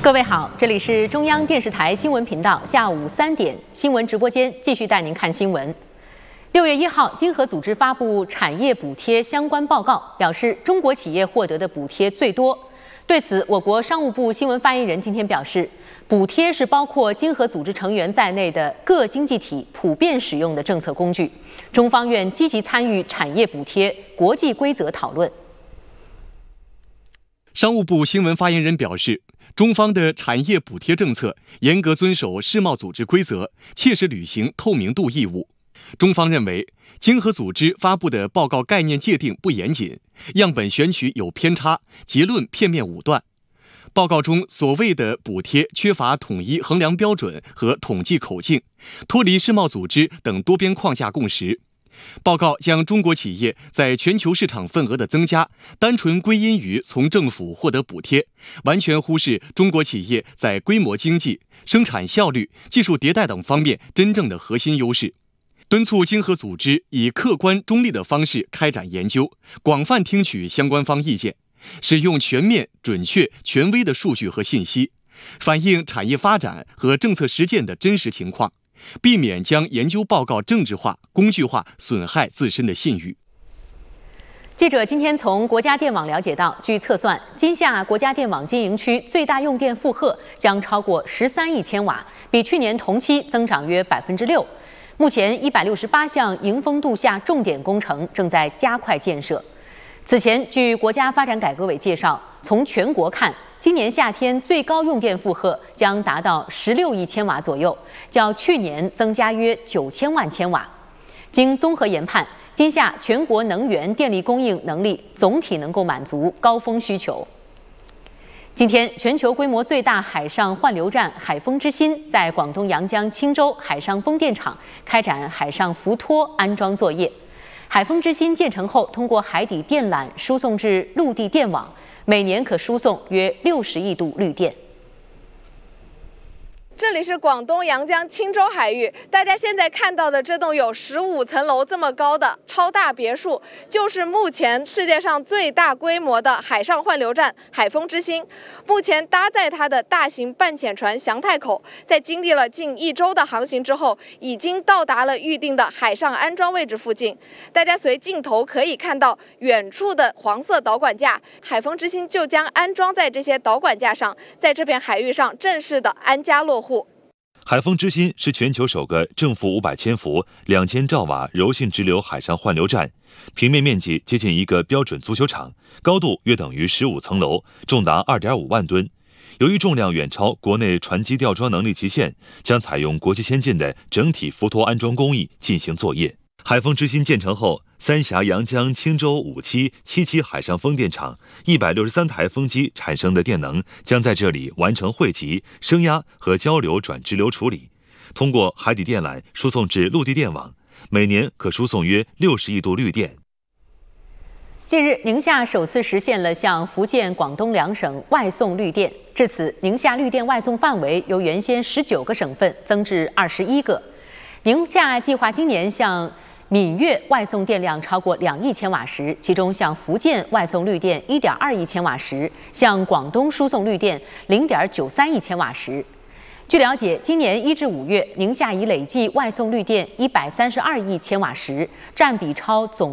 各位好，这里是中央电视台新闻频道，下午3点新闻直播间继续带您看新闻。6月1号，经合组织发布产业补贴相关报告，表示中国企业获得的补贴最多。对此，我国商务部新闻发言人今天表示，补贴是包括经合组织成员在内的各经济体普遍使用的政策工具，中方愿积极参与产业补贴国际规则讨论。 商务部新闻发言人表示，中方的产业补贴政策严格遵守世贸组织规则，切实履行透明度义务。中方认为，经合组织发布的报告概念界定不严谨，样本选取有偏差，结论片面武断。报告中所谓的补贴缺乏统一衡量标准和统计口径，脱离世贸组织等多边框架共识。报告将中国企业在全球市场份额的增加单纯归因于从政府获得补贴，完全忽视中国企业在规模经济、生产效率、技术迭代等方面真正的核心优势。敦促经合组织以客观中立的方式开展研究，广泛听取相关方意见，使用全面、准确、权威的数据和信息，反映产业发展和政策实践的真实情况，避免将研究报告政治化、工具化，损害自身的信誉。 记者今天从国家电网了解到，据测算，今夏国家电网经营区最大用电负荷将超过13亿千瓦，比去年同期增长约6%。目前168项迎峰度夏重点工程正在加快建设。此前，据国家发展改革委介绍，从全国看，今年夏天最高用电负荷将达到16亿千瓦左右，较去年增加约9000万千瓦。经综合研判，今夏全国能源电力供应能力总体能够满足高峰需求。今天，全球规模最大海上换流站海丰之心在广东阳江青州海上风电场开展海上浮托安装作业。海丰之心建成后，通过海底电缆输送至陆地电网，每年可输送约60亿度绿电。 这里是广东阳江青州海域，大家现在看到的这栋有15层楼这么高的超大别墅，就是目前世界上最大规模的海上换流站海丰之心。目前搭载它的大型半潜船祥太口，在经历了近1周的航行之后，已经到达了预定的海上安装位置附近。大家随镜头可以看到远处的黄色导管架，海丰之心就将安装在这些导管架上，在这片海域上正式的安家落户。 海丰之心是全球首个正负500千伏、2000兆瓦柔性直流海上换流站，平面面积接近一个标准足球场，高度约等于15层楼，重达2.5万吨。由于重量远超国内船机吊装能力极限，将采用国际先进的整体浮托安装工艺进行作业。海丰之心建成后，三峡阳江青州5期、7期海上风电场163台风机产生的电能将在这里完成汇集、升压和交流转直流处理，通过海底电缆输送至陆地电网，每年可输送约60亿度绿电。 近日，宁夏首次实现了向福建、广东2省外送绿电，至此，宁夏绿电外送范围由原先19个省份增至21个。宁夏计划今年向闽粤外送电量超过2亿千瓦时，其中向福建外送绿电1.2亿千瓦时，向广东输送绿电0.93亿千瓦时。据了解，今年1至5月，宁夏已累计外送绿电132亿千瓦时，占比超总